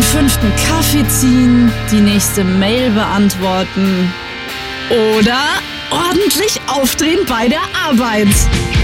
5. Kaffee ziehen, die nächste Mail beantworten oder ordentlich aufdrehen bei der Arbeit.